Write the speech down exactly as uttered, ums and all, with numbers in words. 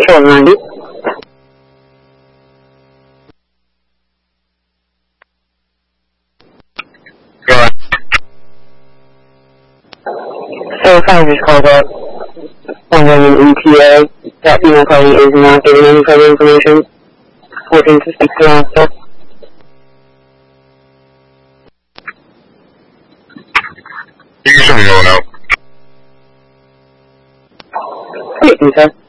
Control ninety. Go ahead. So if I just called up wondering an E T A, that female party is not giving any further information. Looking to speak to an officer. You can send me one out. Thank you, sir.